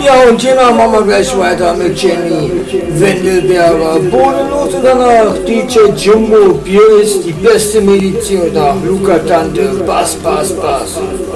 Ja, und hier machen wir gleich weiter mit Jenny Wendelberger. Bodenlos und danach DJ Jumbo. Bier ist die beste Medizin. Und nach Luca Tante. Bass, Bass, Bass.